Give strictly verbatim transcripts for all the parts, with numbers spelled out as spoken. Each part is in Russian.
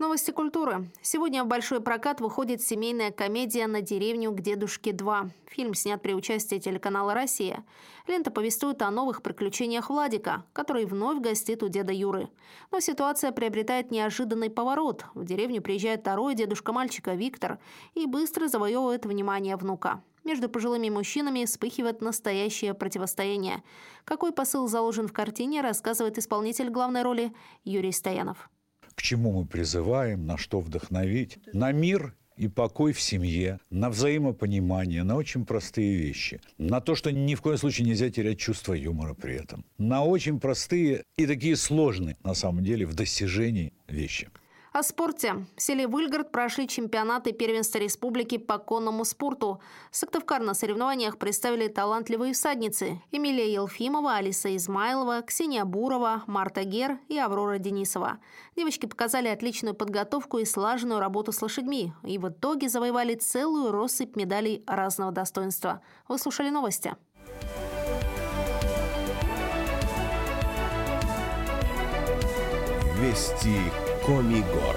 Новости культуры. Сегодня в большой прокат выходит семейная комедия «На деревню к дедушке два». Фильм снят при участии телеканала «Россия». Лента повествует о новых приключениях Владика, который вновь гостит у деда Юры. Но ситуация приобретает неожиданный поворот. В деревню приезжает второй дедушка мальчика Виктор и быстро завоевывает внимание внука. Между пожилыми мужчинами вспыхивает настоящее противостояние. Какой посыл заложен в картине, рассказывает исполнитель главной роли Юрий Стоянов. К чему мы призываем, на что вдохновить? На мир и покой в семье, на взаимопонимание, на очень простые вещи. На то, что ни в коем случае нельзя терять чувство юмора при этом. На очень простые и такие сложные, на самом деле, в достижении вещи. О спорте. В селе Выльгород прошли чемпионаты первенства республики по конному спорту. Сыктывкар на соревнованиях представили талантливые всадницы: Эмилия Елфимова, Алиса Измайлова, Ксения Бурова, Марта Гер и Аврора Денисова. Девочки показали отличную подготовку и слаженную работу с лошадьми. И в итоге завоевали целую россыпь медалей разного достоинства. Вы слушали новости. Вести Комигор.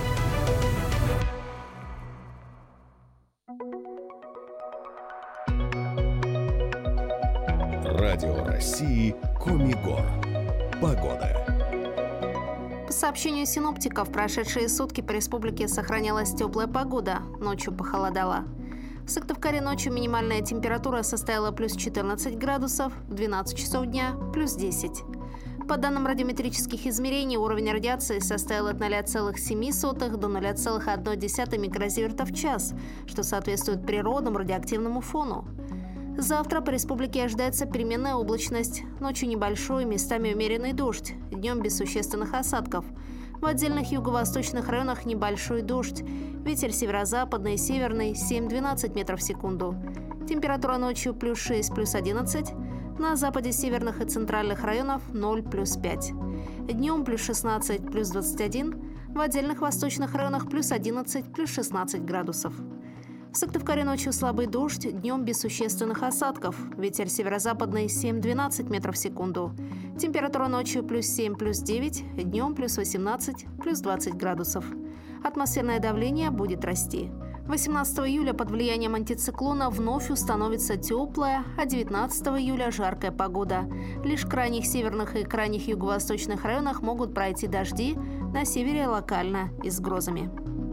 Радио России Комигор. Погода. По сообщению синоптиков, в прошедшие сутки по республике сохранялась теплая погода. Ночью похолодало. В Сыктывкаре ночью минимальная температура составила плюс четырнадцать градусов, в двенадцать часов дня плюс десять. По данным радиометрических измерений, уровень радиации составил от ноль целых семь сотых до ноль целых одна десятая микрозиверта в час, что соответствует природному радиоактивному фону. Завтра по республике ожидается переменная облачность. Ночью небольшой, местами умеренный дождь, днем без существенных осадков. В отдельных юго-восточных районах небольшой дождь. Ветер северо-западный, северный семь-двенадцать метров в секунду. Температура ночью плюс шесть, плюс одиннадцать. На западе северных и центральных районов ноль плюс пять. Днем плюс шестнадцать, плюс двадцать один. В отдельных восточных районах плюс одиннадцать, плюс шестнадцать градусов. В Сыктывкаре ночью слабый дождь, днем без существенных осадков. Ветер северо-западный семь-двенадцать метров в секунду. Температура ночью плюс семь, плюс девять. Днем плюс восемнадцать, плюс двадцать градусов. Атмосферное давление будет расти. восемнадцатого июля под влиянием антициклона вновь установится теплая, а девятнадцатого июля жаркая погода. Лишь в крайних северных и крайних юго-восточных районах могут пройти дожди, на севере локально и с грозами.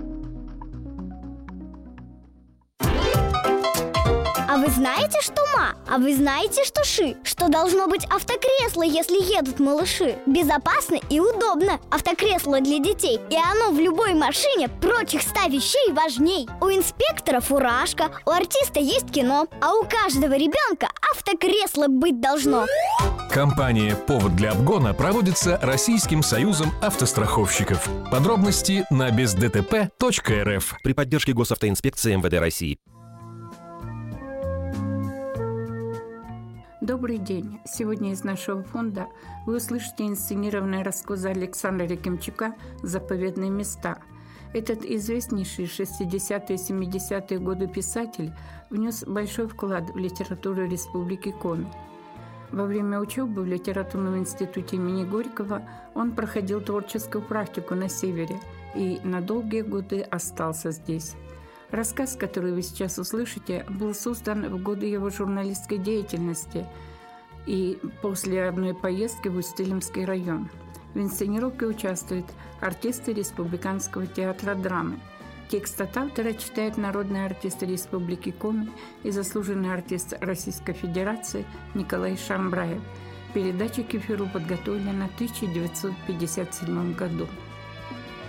А вы знаете, что ма? А вы знаете, что ши? Что должно быть автокресло, если едут малыши? Безопасно и удобно. Автокресло для детей. И оно в любой машине прочих ста вещей важней. У инспектора фуражка, у артиста есть кино, а у каждого ребенка автокресло быть должно. Компания «Повод для обгона» проводится Российским союзом автостраховщиков. Подробности на без дэ тэ пэ точка эр эф При поддержке госавтоинспекции эм вэ дэ России. Добрый день! Сегодня из нашего фонда вы услышите инсценированные рассказы Александра Якимчука «Заповедные места». Этот известнейший шестидесятые и семидесятые годы писатель внес большой вклад в литературу Республики Коми. Во время учебы в литературном институте имени Горького он проходил творческую практику на севере и на долгие годы остался здесь. Рассказ, который вы сейчас услышите, был создан в годы его журналистской деятельности и после одной поездки в Усть-Илимский район. В инсценировке участвуют артисты Республиканского театра драмы. Текст от автора читает народный артист Республики Коми и заслуженный артист Российской Федерации Николай Шамбраев. Передача к эфиру подготовлена в тысяча девятьсот пятьдесят седьмом году.